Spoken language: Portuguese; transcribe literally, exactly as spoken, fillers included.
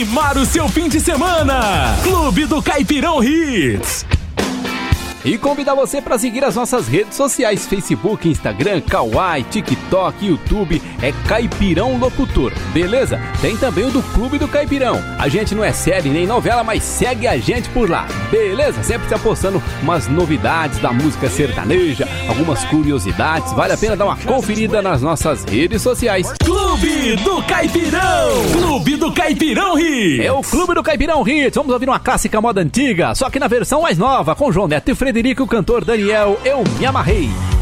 animar o seu fim de semana. Clube do Caipirão Hits. E convidar você para seguir as nossas redes sociais, Facebook, Instagram, Kawai, TikTok, YouTube, é Caipirão Locutor, beleza? Tem também o do Clube do Caipirão. A gente não é série nem novela, mas segue a gente por lá, beleza? Sempre se apostando umas novidades da música sertaneja, algumas curiosidades, vale a pena dar uma conferida nas nossas redes sociais. Clube do Caipirão! Clube do Caipirão Hits! É o Clube do Caipirão Hits, vamos ouvir uma clássica moda antiga, só que na versão mais nova, com João Neto e Frederico, o cantor Daniel, Eu Me Amarrei.